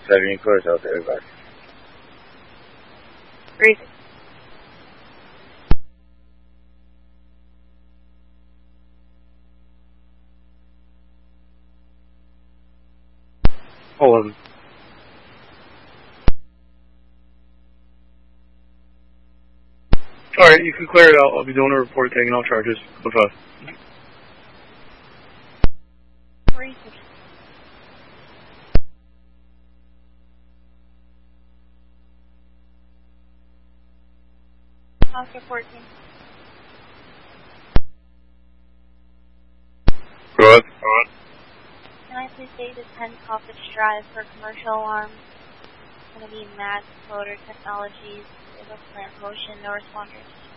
setting course out there, guys. Breathing. Hold on. Alright, you can clear it out. I'll be doing a report taking all charges. Goodbye. Breathing. How's reporting? Good. Can I please say the 10 Cottage Drive for commercial alarms? It's going to be Matt Motor Technologies. It was plant motion, no responders.